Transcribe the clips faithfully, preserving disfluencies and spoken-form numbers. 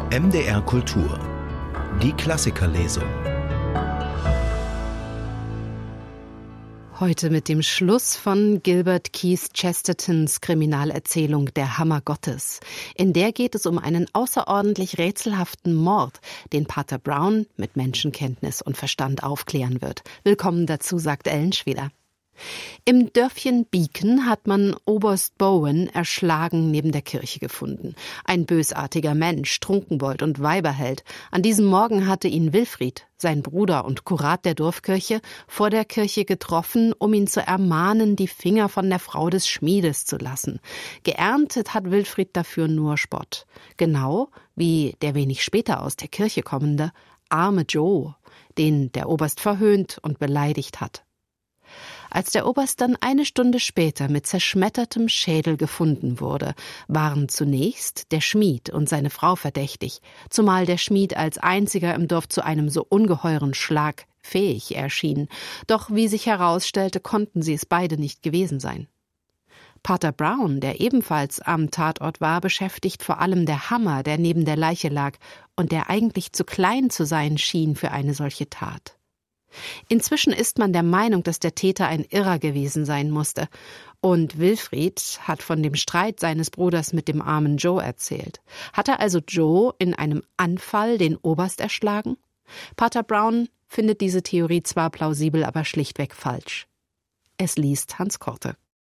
M D R Kultur. Die Klassikerlesung. Heute mit dem Schluss von Gilbert Keith Chestertons Kriminalerzählung Der Hammer Gottes. In der geht es um einen außerordentlich rätselhaften Mord, den Pater Brown mit Menschenkenntnis und Verstand aufklären wird. Willkommen dazu, sagt Ellen Schweder. Im Dörfchen Beacon hat man Oberst Bowen erschlagen neben der Kirche gefunden. Ein bösartiger Mensch, Trunkenbold und Weiberheld. An diesem Morgen hatte ihn Wilfried, sein Bruder und Kurat der Dorfkirche, vor der Kirche getroffen, um ihn zu ermahnen, die Finger von der Frau des Schmiedes zu lassen. Geerntet hat Wilfried dafür nur Spott. Genau wie der wenig später aus der Kirche kommende arme Joe, den der Oberst verhöhnt und beleidigt hat. Als der Oberst dann eine Stunde später mit zerschmettertem Schädel gefunden wurde, waren zunächst der Schmied und seine Frau verdächtig, zumal der Schmied als einziger im Dorf zu einem so ungeheuren Schlag fähig erschien. Doch wie sich herausstellte, konnten sie es beide nicht gewesen sein. Pater Brown, der ebenfalls am Tatort war, beschäftigt vor allem der Hammer, der neben der Leiche lag und der eigentlich zu klein zu sein schien für eine solche Tat. Inzwischen ist man der Meinung, dass der Täter ein Irrer gewesen sein musste. Und Wilfried hat von dem Streit seines Bruders mit dem armen Joe erzählt. Hat er also Joe in einem Anfall den Oberst erschlagen? Pater Brown findet diese Theorie zwar plausibel, aber schlichtweg falsch. Es liest Hans Korte.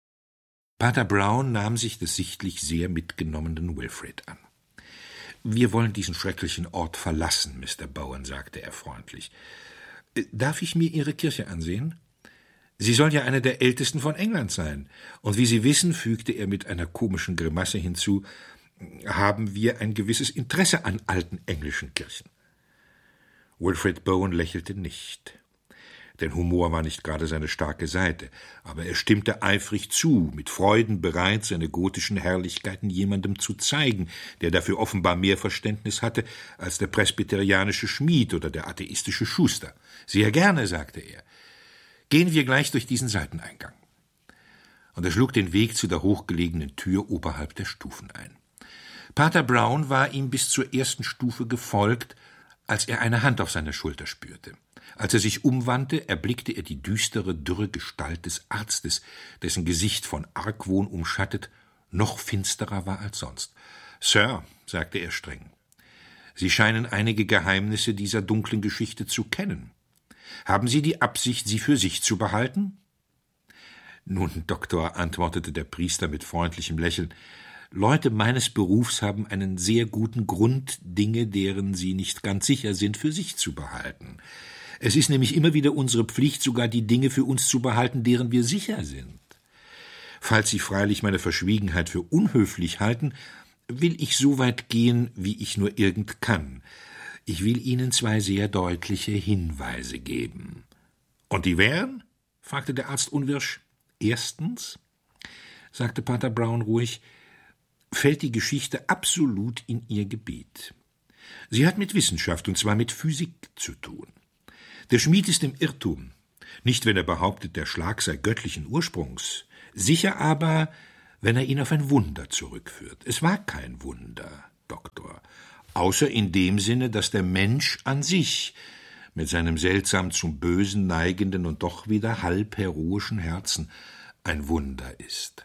Pater Brown nahm sich des sichtlich sehr mitgenommenen Wilfried an. »Wir wollen diesen schrecklichen Ort verlassen, Mister Bowen«, sagte er freundlich. »Darf ich mir Ihre Kirche ansehen? Sie soll ja eine der ältesten von England sein. Und wie Sie wissen«, fügte er mit einer komischen Grimasse hinzu, »haben wir ein gewisses Interesse an alten englischen Kirchen.« Wilfried Bowen lächelte nicht. Denn Humor war nicht gerade seine starke Seite, aber er stimmte eifrig zu, mit Freuden bereit, seine gotischen Herrlichkeiten jemandem zu zeigen, der dafür offenbar mehr Verständnis hatte als der presbyterianische Schmied oder der atheistische Schuster. »Sehr gerne«, sagte er. »Gehen wir gleich durch diesen Seiteneingang.« Und er schlug den Weg zu der hochgelegenen Tür oberhalb der Stufen ein. Pater Brown war ihm bis zur ersten Stufe gefolgt, als er eine Hand auf seiner Schulter spürte. Als er sich umwandte, erblickte er die düstere, dürre Gestalt des Arztes, dessen Gesicht von Argwohn umschattet noch finsterer war als sonst. »Sir«, sagte er streng, »Sie scheinen einige Geheimnisse dieser dunklen Geschichte zu kennen. Haben Sie die Absicht, sie für sich zu behalten?« »Nun, Doktor«, antwortete der Priester mit freundlichem Lächeln, »Leute meines Berufs haben einen sehr guten Grund, Dinge, deren sie nicht ganz sicher sind, für sich zu behalten. Es ist nämlich immer wieder unsere Pflicht, sogar die Dinge für uns zu behalten, deren wir sicher sind. Falls Sie freilich meine Verschwiegenheit für unhöflich halten, will ich so weit gehen, wie ich nur irgend kann. Ich will Ihnen zwei sehr deutliche Hinweise geben.« »Und die wären?« fragte der Arzt unwirsch. »Erstens«, sagte Pater Brown ruhig, »fällt die Geschichte absolut in Ihr Gebiet. Sie hat mit Wissenschaft, und zwar mit Physik, zu tun. Der Schmied ist im Irrtum, nicht wenn er behauptet, der Schlag sei göttlichen Ursprungs, sicher aber, wenn er ihn auf ein Wunder zurückführt. Es war kein Wunder, Doktor, außer in dem Sinne, dass der Mensch an sich mit seinem seltsam zum Bösen neigenden und doch wieder halb heroischen Herzen ein Wunder ist.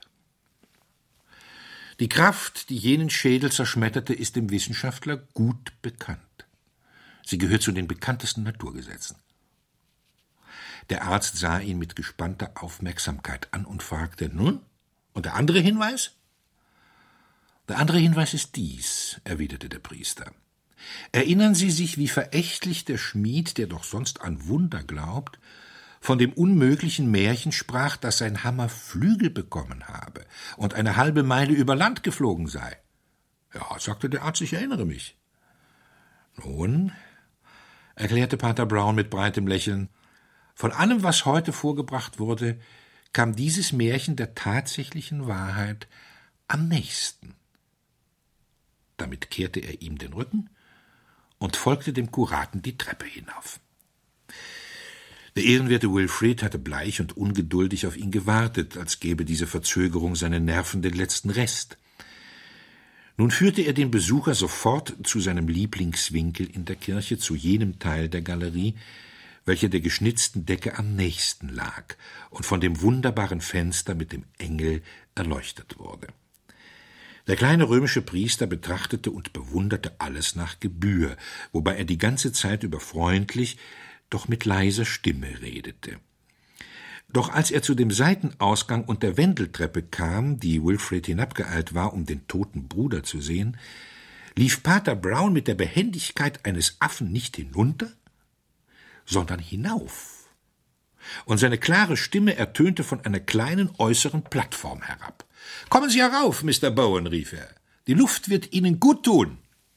Die Kraft, die jenen Schädel zerschmetterte, ist dem Wissenschaftler gut bekannt. Sie gehört zu den bekanntesten Naturgesetzen. Der Arzt sah ihn mit gespannter Aufmerksamkeit an und fragte, »Nun, und der andere Hinweis?« »Der andere Hinweis ist dies«, erwiderte der Priester. »Erinnern Sie sich, wie verächtlich der Schmied, der doch sonst an Wunder glaubt, von dem unmöglichen Märchen sprach, dass sein Hammer Flügel bekommen habe und eine halbe Meile über Land geflogen sei?« »Ja«, sagte der Arzt, »ich erinnere mich.« »Nun«, erklärte Pater Brown mit breitem Lächeln, »von allem, was heute vorgebracht wurde, kam dieses Märchen der tatsächlichen Wahrheit am nächsten.« Damit kehrte er ihm den Rücken und folgte dem Kuraten die Treppe hinauf. Der ehrenwerte Wilfried hatte bleich und ungeduldig auf ihn gewartet, als gäbe diese Verzögerung seinen Nerven den letzten Rest. Nun führte er den Besucher sofort zu seinem Lieblingswinkel in der Kirche, zu jenem Teil der Galerie, welcher der geschnitzten Decke am nächsten lag und von dem wunderbaren Fenster mit dem Engel erleuchtet wurde. Der kleine römische Priester betrachtete und bewunderte alles nach Gebühr, wobei er die ganze Zeit über freundlich, doch mit leiser Stimme redete. Doch als er zu dem Seitenausgang und der Wendeltreppe kam, die Wilfred hinabgeeilt war, um den toten Bruder zu sehen, lief Pater Brown mit der Behendigkeit eines Affen nicht hinunter, sondern hinauf, und seine klare Stimme ertönte von einer kleinen äußeren Plattform herab. »Kommen Sie herauf, Mister Bowen«, rief er, »die Luft wird Ihnen gut tun.«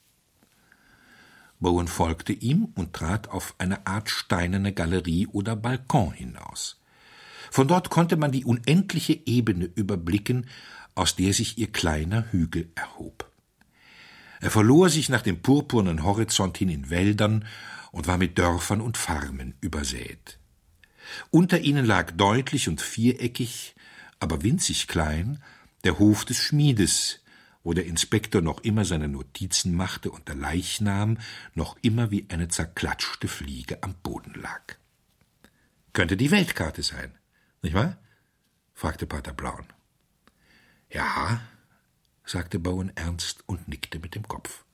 Bowen folgte ihm und trat auf eine Art steinerne Galerie oder Balkon hinaus. Von dort konnte man die unendliche Ebene überblicken, aus der sich ihr kleiner Hügel erhob. Er verlor sich nach dem purpurnen Horizont hin in Wäldern und war mit Dörfern und Farmen übersät. Unter ihnen lag deutlich und viereckig, aber winzig klein, der Hof des Schmiedes, wo der Inspektor noch immer seine Notizen machte und der Leichnam noch immer wie eine zerklatschte Fliege am Boden lag. »Könnte die Weltkarte sein, nicht wahr?« fragte Pater Brown. »Ja«, sagte Bowen ernst und nickte mit dem Kopf.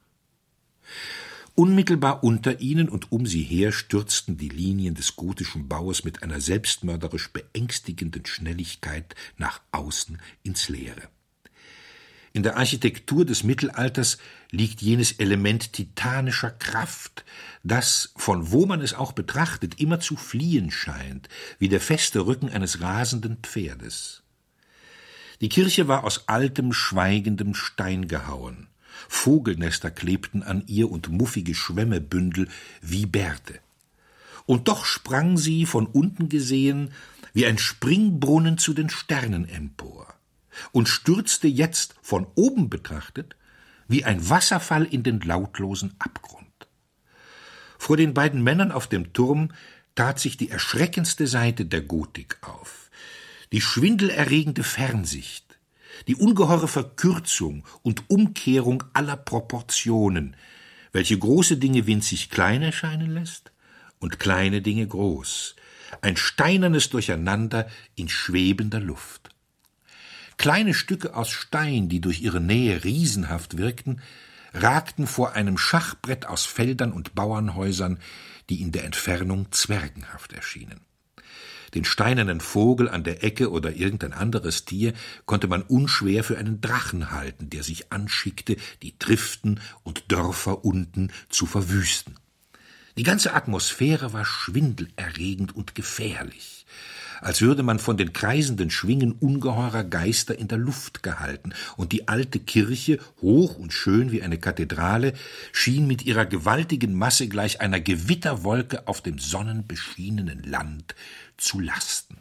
Unmittelbar unter ihnen und um sie her stürzten die Linien des gotischen Baues mit einer selbstmörderisch beängstigenden Schnelligkeit nach außen ins Leere. In der Architektur des Mittelalters liegt jenes Element titanischer Kraft, das, von wo man es auch betrachtet, immer zu fliehen scheint, wie der feste Rücken eines rasenden Pferdes. Die Kirche war aus altem, schweigendem Stein gehauen. Vogelnester klebten an ihr und muffige Schwemmebündel wie Bärte. Und doch sprang sie, von unten gesehen, wie ein Springbrunnen zu den Sternen empor und stürzte jetzt, von oben betrachtet, wie ein Wasserfall in den lautlosen Abgrund. Vor den beiden Männern auf dem Turm tat sich die erschreckendste Seite der Gotik auf, die schwindelerregende Fernsicht, die ungeheure Verkürzung und Umkehrung aller Proportionen, welche große Dinge winzig klein erscheinen lässt und kleine Dinge groß, ein steinernes Durcheinander in schwebender Luft. Kleine Stücke aus Stein, die durch ihre Nähe riesenhaft wirkten, ragten vor einem Schachbrett aus Feldern und Bauernhäusern, die in der Entfernung zwergenhaft erschienen. Den steinernen Vogel an der Ecke oder irgendein anderes Tier konnte man unschwer für einen Drachen halten, der sich anschickte, die Triften und Dörfer unten zu verwüsten. Die ganze Atmosphäre war schwindelerregend und gefährlich, als würde man von den kreisenden Schwingen ungeheurer Geister in der Luft gehalten, und die alte Kirche, hoch und schön wie eine Kathedrale, schien mit ihrer gewaltigen Masse gleich einer Gewitterwolke auf dem sonnenbeschienenen Land zu lasten.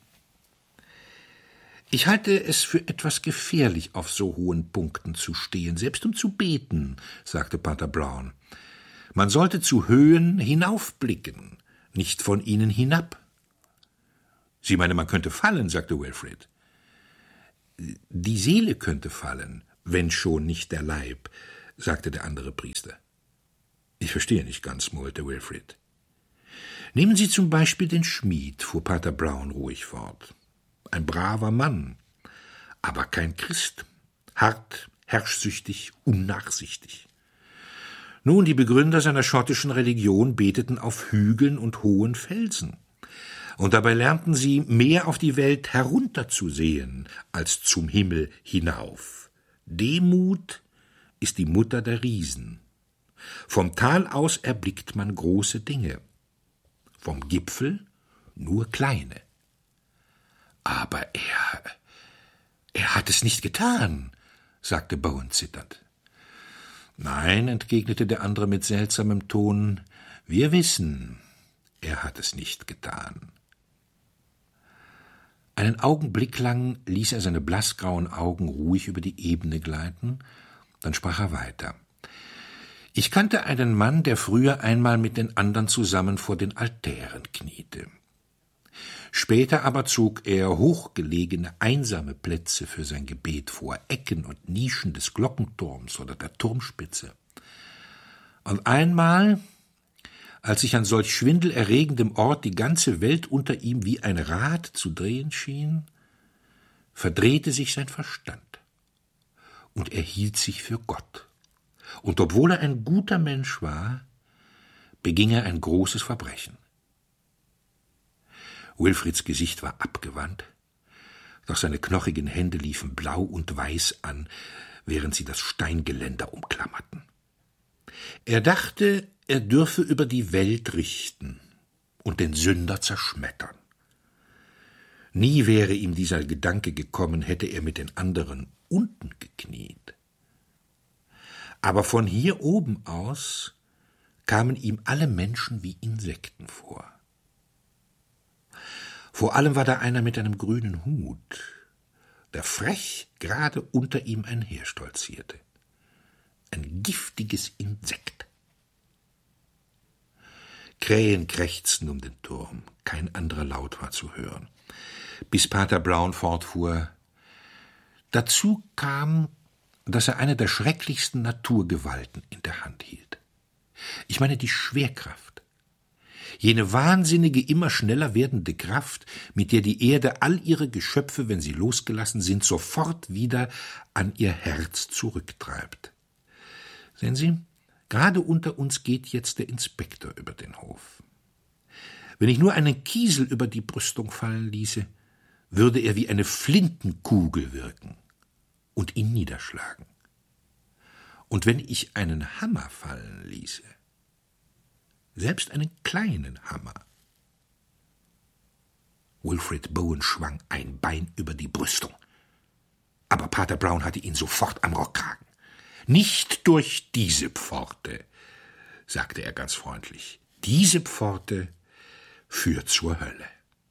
»Ich halte es für etwas gefährlich, auf so hohen Punkten zu stehen, selbst um zu beten«, sagte Pater Brown. »Man sollte zu Höhen hinaufblicken, nicht von ihnen hinab.« »Sie meinen, man könnte fallen«, sagte Wilfred. »Die Seele könnte fallen, wenn schon nicht der Leib«, sagte der andere Priester. »Ich verstehe nicht ganz«, murmelte Wilfred. »Nehmen Sie zum Beispiel den Schmied«, fuhr Pater Brown ruhig fort. »Ein braver Mann, aber kein Christ, hart, herrschsüchtig, unnachsichtig. Nun, die Begründer seiner schottischen Religion beteten auf Hügeln und hohen Felsen. Und dabei lernten sie, mehr auf die Welt herunterzusehen, als zum Himmel hinauf. Demut ist die Mutter der Riesen. Vom Tal aus erblickt man große Dinge, vom Gipfel nur kleine. Aber er, er hat es nicht getan«, sagte Bowen zitternd. »Nein«, entgegnete der andere mit seltsamem Ton, »wir wissen, er hat es nicht getan.« Einen Augenblick lang ließ er seine blassgrauen Augen ruhig über die Ebene gleiten, dann sprach er weiter. »Ich kannte einen Mann, der früher einmal mit den anderen zusammen vor den Altären kniete. Später aber zog er hochgelegene, einsame Plätze für sein Gebet vor, Ecken und Nischen des Glockenturms oder der Turmspitze. Und einmal, als sich an solch schwindelerregendem Ort die ganze Welt unter ihm wie ein Rad zu drehen schien, verdrehte sich sein Verstand, und er hielt sich für Gott. Und obwohl er ein guter Mensch war, beging er ein großes Verbrechen. Wilfrids Gesicht war abgewandt, doch seine knochigen Hände liefen blau und weiß an, während sie das Steingeländer umklammerten. Er dachte, er dürfe über die Welt richten und den Sünder zerschmettern. Nie wäre ihm dieser Gedanke gekommen, hätte er mit den anderen unten gekniet. Aber von hier oben aus kamen ihm alle Menschen wie Insekten vor. Vor allem war da einer mit einem grünen Hut, der frech gerade unter ihm einherstolzierte. Ein giftiges Insekt. Krähen krächzten um den Turm, kein anderer Laut war zu hören, bis Pater Brown fortfuhr. Dazu kam, dass er eine der schrecklichsten Naturgewalten in der Hand hielt. Ich meine die Schwerkraft. Jene wahnsinnige, immer schneller werdende Kraft, mit der die Erde all ihre Geschöpfe, wenn sie losgelassen sind, sofort wieder an ihr Herz zurücktreibt. Sehen Sie, gerade unter uns geht jetzt der Inspektor über den Hof. Wenn ich nur einen Kiesel über die Brüstung fallen ließe, würde er wie eine Flintenkugel wirken und ihn niederschlagen. Und wenn ich einen Hammer fallen ließe, selbst einen kleinen Hammer. Wilfrid Bowen schwang ein Bein über die Brüstung. Aber Pater Brown hatte ihn sofort am Rockkragen. »Nicht durch diese Pforte«, sagte er ganz freundlich. »Diese Pforte führt zur Hölle.«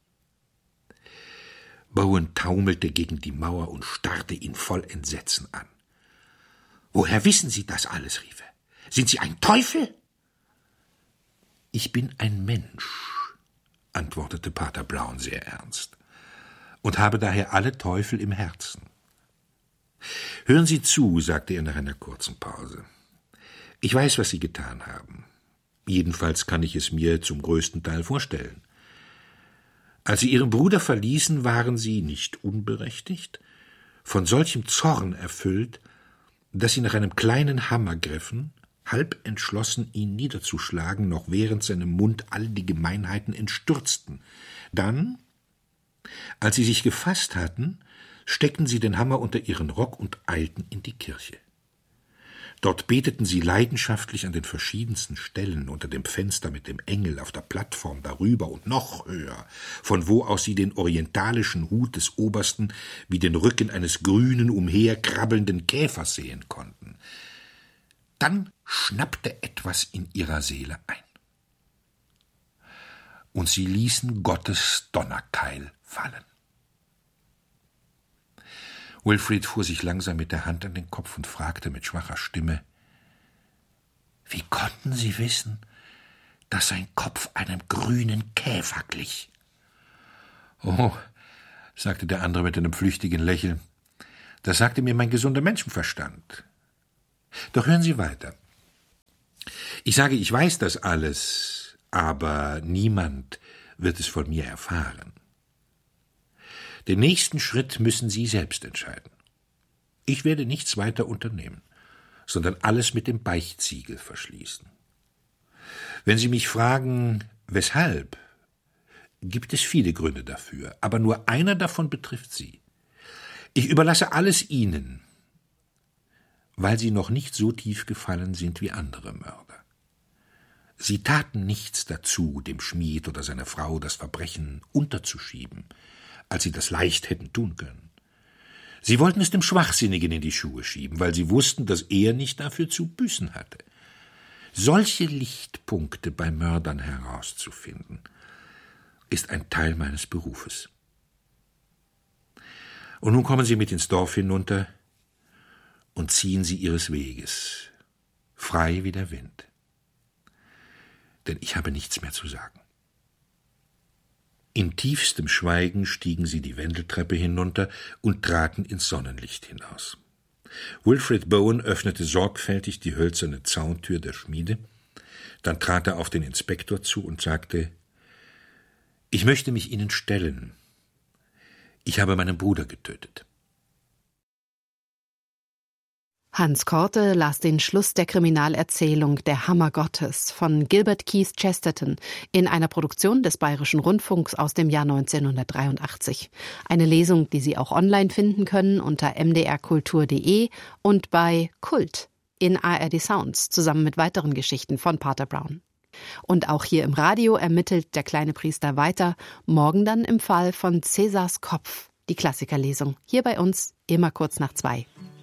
Bowen taumelte gegen die Mauer und starrte ihn voll Entsetzen an. »Woher wissen Sie das alles?« rief er. »Sind Sie ein Teufel?« »Ich bin ein Mensch«, antwortete Pater Brown sehr ernst, »und habe daher alle Teufel im Herzen.« »Hören Sie zu«, sagte er nach einer kurzen Pause. »Ich weiß, was Sie getan haben. Jedenfalls kann ich es mir zum größten Teil vorstellen. Als Sie Ihren Bruder verließen, waren Sie, nicht unberechtigt, von solchem Zorn erfüllt, dass Sie nach einem kleinen Hammer griffen, halb entschlossen, ihn niederzuschlagen, noch während seinem Mund all die Gemeinheiten entstürzten. Dann, als Sie sich gefasst hatten, steckten Sie den Hammer unter Ihren Rock und eilten in die Kirche. Dort beteten Sie leidenschaftlich an den verschiedensten Stellen, unter dem Fenster mit dem Engel, auf der Plattform darüber und noch höher, von wo aus Sie den orientalischen Hut des Obersten wie den Rücken eines grünen, umherkrabbelnden Käfers sehen konnten. Dann schnappte etwas in ihrer Seele ein. Und sie ließen Gottes Donnerkeil fallen. Wilfrid fuhr sich langsam mit der Hand an den Kopf und fragte mit schwacher Stimme, »Wie konnten Sie wissen, dass sein Kopf einem grünen Käfer glich?« »Oh«, sagte der andere mit einem flüchtigen Lächeln, »das sagte mir mein gesunder Menschenverstand. Doch hören Sie weiter. Ich sage, ich weiß das alles, aber niemand wird es von mir erfahren. Den nächsten Schritt müssen Sie selbst entscheiden. Ich werde nichts weiter unternehmen, sondern alles mit dem Beichtsiegel verschließen. Wenn Sie mich fragen, weshalb, gibt es viele Gründe dafür, aber nur einer davon betrifft Sie. Ich überlasse alles Ihnen, weil Sie noch nicht so tief gefallen sind wie andere Mörder. Sie taten nichts dazu, dem Schmied oder seiner Frau das Verbrechen unterzuschieben, als sie das leicht hätten tun können. Sie wollten es dem Schwachsinnigen in die Schuhe schieben, weil sie wussten, dass er nicht dafür zu büßen hatte. Solche Lichtpunkte bei Mördern herauszufinden, ist ein Teil meines Berufes. Und nun kommen Sie mit ins Dorf hinunter und ziehen Sie Ihres Weges, frei wie der Wind. Denn ich habe nichts mehr zu sagen. In tiefstem Schweigen stiegen sie die Wendeltreppe hinunter und traten ins Sonnenlicht hinaus. Wilfrid Bowen öffnete sorgfältig die hölzerne Zauntür der Schmiede, dann trat er auf den Inspektor zu und sagte: »Ich möchte mich Ihnen stellen. Ich habe meinen Bruder getötet.« Hans Korte las den Schluss der Kriminalerzählung Der Hammer Gottes von Gilbert Keith Chesterton in einer Produktion des Bayerischen Rundfunks aus dem Jahr neunzehnhundertdreiundachtzig. Eine Lesung, die Sie auch online finden können unter m d r kultur punkt d e und bei Kult in A R D Sounds zusammen mit weiteren Geschichten von Pater Brown. Und auch hier im Radio ermittelt der kleine Priester weiter, morgen dann im Fall von Cäsars Kopf, die Klassikerlesung, hier bei uns immer kurz nach zwei.